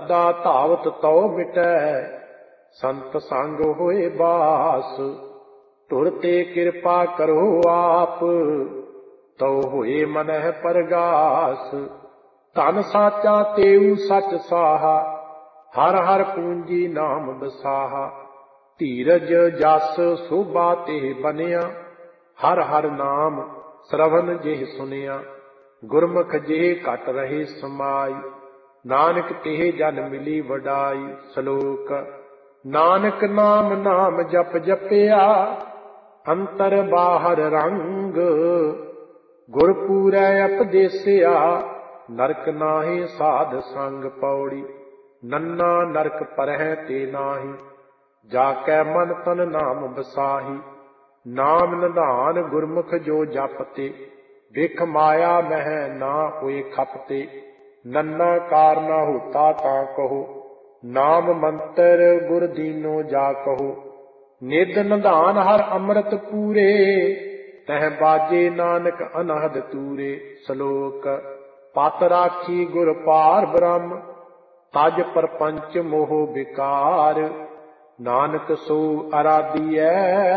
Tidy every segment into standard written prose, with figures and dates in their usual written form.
ਸਦਾ ਧਾਵਤ ਤਉ ਮਿਟੈ, ਸੰਤ ਸੰਗ ਹੋਏ ਬਾਸ। ਧੁਰ ਤੇ ਕਿਰਪਾ ਕਰੋ ਆਪ, ਤਉ ਹੋਏ ਮਨਹਿ ਪਰਗਾਸ। ਧਨ ਸਾਚਾ ਤੇਊ ਸਚ ਸਾਹਾ, ਹਰ ਹਰ ਪੂੰਜੀ ਨਾਮ ਬਸਾਹਾ। ਧੀਰਜ ਜਸ ਸੋਭਾ ਤੇ ਬਨਿਆ, ਹਰ ਹਰ ਨਾਮ ਸਰਵਨ ਜਿਹ ਸੁਨਿਆ। ਗੁਰਮੁਖ ਜਿਹ ਘਟ ਰਹੇ ਸਮਾਈ, ਨਾਨਕ ਤਿਹ ਜਨ ਮਿਲੀ ਵਡਾਈ। ਸ਼ਲੋਕ। ਨਾਨਕ ਨਾਮ ਨਾਮ ਜਪ ਜਪਿਆ, ਅੰਤਰ ਬਾਹਰ ਰੰਗ। ਗੁਰ ਪੂਰੈ ਉਪਦੇਸਿਆ, ਨਰਕ ਨਾਹੀ ਸਾਧ ਸੰਗ। ਪੌੜੀ। ਨੰਨਾ ਨਰਕ ਪਰਹਿ ਤੇ ਨਾਹੀ, ਜਾ ਕੈ ਮਨ ਤਨ ਨਾਮ ਬਸਾਹੀ। ਨਾਮ ਨਿਧਾਨ ਗੁਰਮੁਖ ਜੋ ਜਪਤੇ, ਬਿਖ ਮਾਇਆ ਮਹਿ ਨਾ ਹੋਏ ਖਪਤੇ। ਨੰਨਾ ਕਾਰਨਾ ਹੋਤਾ ਤਾਂ ਕਹੋ, ਨਾਮ ਮੰਤਰ ਗੁਰ ਦੀਨੋ ਜਾ ਕਹੋ। ਨਿਧ ਨਿਧਾਨ ਹਰ ਅੰਮ੍ਰਿਤ ਪੂਰੇ, ਤਹਿ ਬਾਜੇ ਨਾਨਕ ਅਨਹਦ ਤੂਰੇ। ਸ਼ਲੋਕ। ਪਤ ਰਾਖੀ ਗੁਰ ਪਾਰ ਬ੍ਰਹਮ, ਤਜ ਪਰਪੰਚ ਮੋਹ ਵਿਕਾਰ। ਨਾਨਕ ਸੋ ਅਰਾਧੀਐ,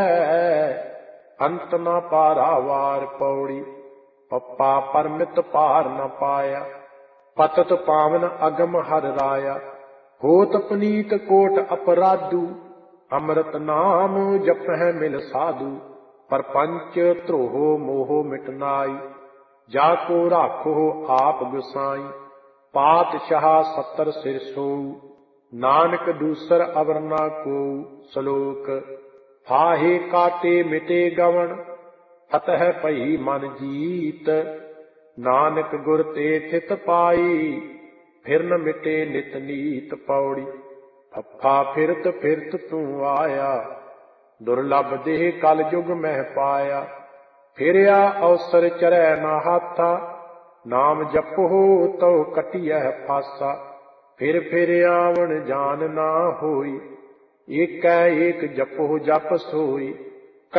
ਅੰਤ ਨ ਪਾਰਾਵਾਰ। ਪੌੜੀ। ਪੱਪਾ ਪਰਮਿਤ ਪਾਰ ਨ ਪਾਇਆ, ਪਤਤ ਪਾਵਨ ਅਗਮ ਹਰ ਰਾਇਆ। ਹੋਤ ਪੁਨੀਤ ਕੋਟ ਅਪਰਾਧੂ, ਅੰਮ੍ਰਿਤ ਨਾਮ ਜਪਹਿ ਮਿਲ ਸਾਧੂ। ਪਰਪੰਚ ਧਰੋਹ ਮੋਹ ਮਿਟਨਾਈ, ਜਾ ਕੋ ਰਾਖੋ ਆਪ ਗੁਸਾਈ। ਪਾਤਸ਼ਾਹ ਸੱਤਰ ਸਿਰ ਸੋਊ, ਨਾਨਕ ਦੂਸਰ ਅਵਰ ਨਾ ਕੋਊ। ਸ਼ਲੋਕ। ਫਾਹੇ ਕਾਟੇ ਮਿਟੇ ਗਵਣ, ਫਤਹਿ ਭਈ ਮਨ ਜੀਤ। ਨਾਨਕ ਗੁਰ ਤੇ ਥਿਤ ਪਾਈ, ਫਿਰ ਨ ਮਿਟੇ ਨਿਤ ਨੀਤ। ਪੌੜੀ। ਫੱਫਾ ਫਿਰਤ ਫਿਰਤ ਤੂੰ ਆਇਆ, ਦੁਰਲਭ ਦੇਹ ਕਲ ਜੁਗ ਮਹਿ ਪਾਇਆ। ਫਿਰਿਆ ਅਵਸਰ ਚਰੈ ਨਾ ਹਾਥਾ, ਨਾਮ ਜਪੋ ਤਉ ਕਟਿਐ ਫਾਸਾ। ਫਿਰ ਫਿਰ ਆਵਣ ਜਾਨ ਨਾ ਹੋਈ, ਏਕੈ ਏਕ ਜਪੋ ਜਪ ਸੋਈ।